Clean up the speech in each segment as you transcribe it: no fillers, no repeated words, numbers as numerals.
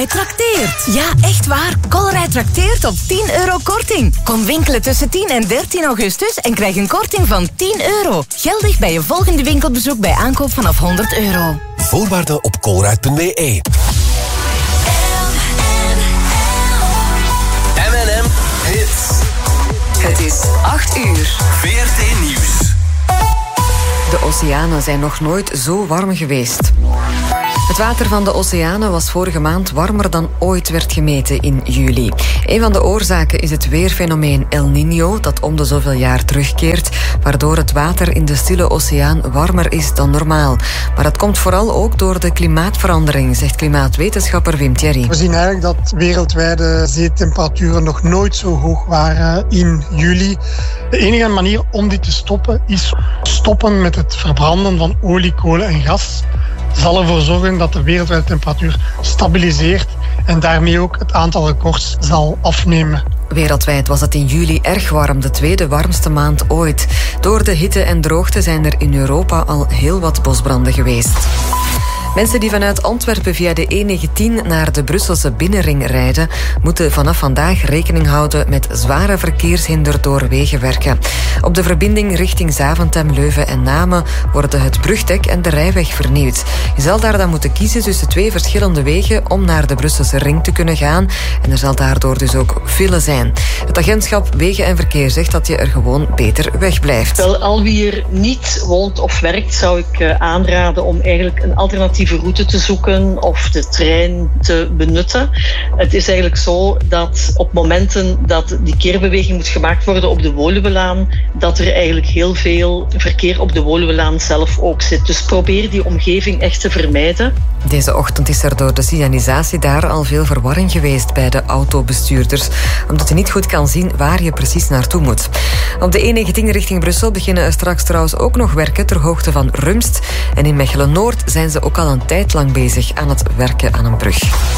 Colruyt trakteert. Ja, echt waar. Colruyt trakteert op €10 korting. Kom winkelen tussen 10 en 13 augustus en krijg een korting van €10. Geldig bij je volgende winkelbezoek bij aankoop vanaf €100. Voorwaarden op colruyt.be. M&M Hits. Het is 8 uur. VRT Nieuws. De oceanen zijn nog nooit zo warm geweest. Het water van de oceanen was vorige maand warmer dan ooit werd gemeten in juli. Een van de oorzaken is het weerfenomeen El Niño, dat om de zoveel jaar terugkeert, waardoor het water in de Stille Oceaan warmer is dan normaal. Maar dat komt vooral ook door de klimaatverandering, zegt klimaatwetenschapper Wim Thierry. We zien eigenlijk dat wereldwijde zeetemperaturen nog nooit zo hoog waren in juli. De enige manier om dit te stoppen is stoppen met het verbranden van olie, kolen en gas. Zal ervoor zorgen dat de wereldwijde temperatuur stabiliseert en daarmee ook het aantal records zal afnemen. Wereldwijd was het in juli erg warm, de tweede warmste maand ooit. Door de hitte en droogte zijn er in Europa al heel wat bosbranden geweest. Mensen die vanuit Antwerpen via de E19 naar de Brusselse binnenring rijden, moeten vanaf vandaag rekening houden met zware verkeershinder door wegenwerken. Op de verbinding richting Zaventem, Leuven en Namen worden het brugdek en de rijweg vernieuwd. Je zal daar dan moeten kiezen tussen 2 verschillende wegen om naar de Brusselse ring te kunnen gaan. En er zal daardoor dus ook file zijn. Het agentschap Wegen en Verkeer zegt dat je er gewoon beter wegblijft. Wel, al wie er niet woont of werkt, zou ik aanraden om eigenlijk een alternatieve route te zoeken of de trein te benutten. Het is eigenlijk zo dat op momenten dat die keerbeweging moet gemaakt worden op de Woluwelaan, dat er eigenlijk heel veel verkeer op de Woluwelaan zelf ook zit. Dus probeer die omgeving echt te vermijden. Deze ochtend is er door de signalisatie daar al veel verwarring geweest bij de autobestuurders, omdat je niet goed kan zien waar je precies naartoe moet. Op de E19 richting Brussel beginnen er straks trouwens ook nog werken ter hoogte van Rumst. En in Mechelen-Noord zijn ze ook al een tijd lang bezig aan het werken aan een brug.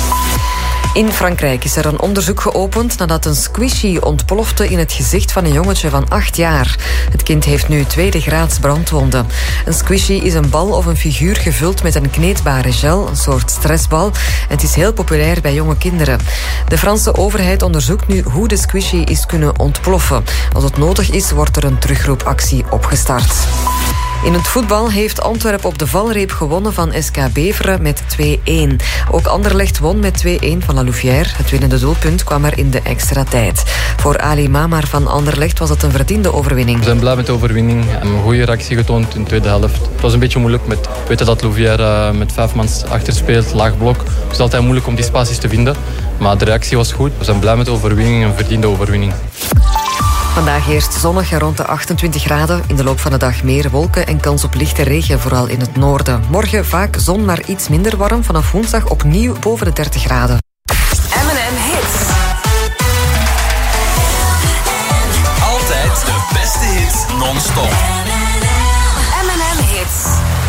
In Frankrijk is er een onderzoek geopend nadat een squishy ontplofte in het gezicht van een jongetje van 8 jaar. Het kind heeft nu 2e graads brandwonden. Een squishy is een bal of een figuur gevuld met een kneedbare gel, een soort stressbal. En het is heel populair bij jonge kinderen. De Franse overheid onderzoekt nu hoe de squishy is kunnen ontploffen. Als het nodig is, wordt er een terugroepactie opgestart. In het voetbal heeft Antwerpen op de valreep gewonnen van SK Beveren met 2-1. Ook Anderlecht won met 2-1 van La Louvière. Het winnende doelpunt kwam er in de extra tijd. Voor Ali Mamar van Anderlecht was het een verdiende overwinning. We zijn blij met de overwinning. Een goede reactie getoond in de tweede helft. Het was een beetje moeilijk. We weten dat Louvière met 5 man achter speelt, laag blok. Het is altijd moeilijk om die spaties te vinden. Maar de reactie was goed. We zijn blij met de overwinning, een verdiende overwinning. Vandaag eerst zonnig en rond de 28 graden. In de loop van de dag meer wolken en kans op lichte regen, vooral in het noorden. Morgen vaak zon, maar iets minder warm. Vanaf woensdag opnieuw boven de 30 graden. M&M Hits. Altijd de beste hits non-stop.